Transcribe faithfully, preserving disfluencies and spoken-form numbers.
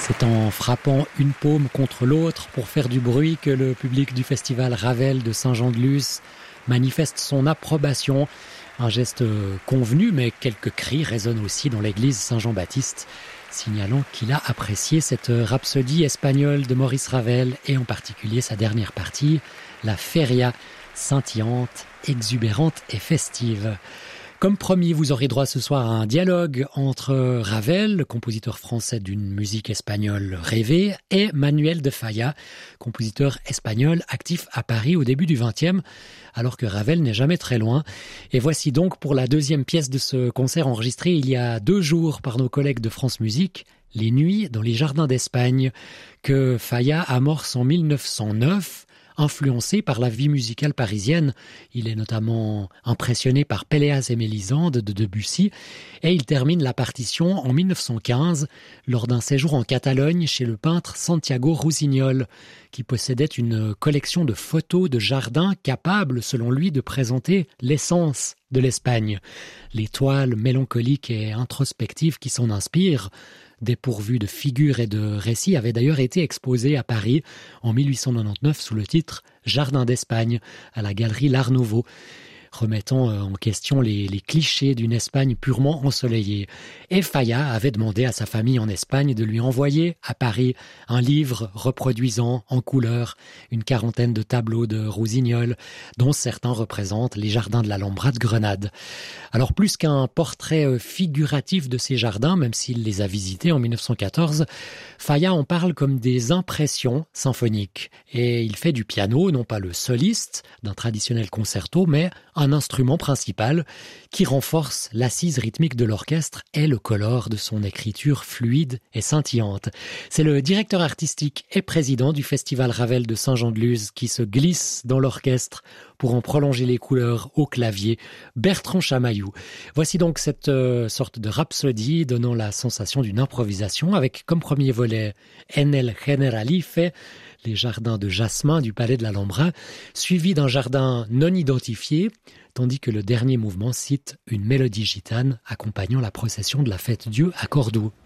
C'est en frappant une paume contre l'autre pour faire du bruit que le public du festival Ravel de Saint-Jean-de-Luz manifeste son approbation. Un geste convenu, mais quelques cris résonnent aussi dans l'église Saint-Jean-Baptiste, signalant qu'il a apprécié cette rhapsodie espagnole de Maurice Ravel et en particulier sa dernière partie, la Feria, scintillante, exubérante et festive. Comme promis, vous aurez droit ce soir à un dialogue entre Ravel, le compositeur français d'une musique espagnole rêvée, et Manuel de Falla, compositeur espagnol actif à Paris au début du vingtième, alors que Ravel n'est jamais très loin. Et voici donc pour la deuxième pièce de ce concert enregistré il y a deux jours par nos collègues de France Musique, Les Nuits dans les Jardins d'Espagne, que Falla amorce en mille neuf cent neuf, influencé par la vie musicale parisienne. Il est notamment impressionné par Péléas et Mélisande de Debussy et il termine la partition en mille neuf cent quinze lors d'un séjour en Catalogne chez le peintre Santiago Rusiñol qui possédait une collection de photos de jardins capables, selon lui, de présenter l'essence de l'Espagne. Les toiles mélancoliques et introspectives qui s'en inspirent, dépourvues de figures et de récits, avaient d'ailleurs été exposées à Paris en mille huit cent quatre-vingt-dix-neuf sous le titre « Jardin d'Espagne » à la galerie L'Art Nouveau, remettant en question les, les clichés d'une Espagne purement ensoleillée. Et Falla avait demandé à sa famille en Espagne de lui envoyer à Paris un livre reproduisant en couleur une quarantaine de tableaux de Rusiñol, dont certains représentent les jardins de l'Alhambra de Grenade. Alors plus qu'un portrait figuratif de ces jardins, même s'il les a visités en mille neuf cent quatorze, Falla en parle comme des impressions symphoniques. Et il fait du piano, non pas le soliste d'un traditionnel concerto, mais un instrument principal qui renforce l'assise rythmique de l'orchestre et le colore de son écriture fluide et scintillante. C'est le directeur artistique et président du Festival Ravel de Saint-Jean-de-Luz qui se glisse dans l'orchestre pour en prolonger les couleurs au clavier, Bertrand Chamaillou. Voici donc cette euh, sorte de rhapsodie donnant la sensation d'une improvisation avec comme premier volet En el Generalife, les jardins de jasmin du palais de l'Alhambra, suivi d'un jardin non identifié, tandis que le dernier mouvement cite une mélodie gitane accompagnant la procession de la Fête-Dieu à Cordoue.